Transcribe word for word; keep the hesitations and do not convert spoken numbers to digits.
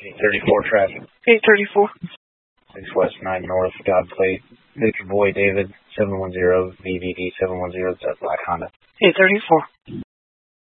eight thirty-four traffic. eight thirty-four. six West nine North, God Plate. Victor Boy David, seven one zero, V V D seven one zero, that's Black Honda. eight thirty-four.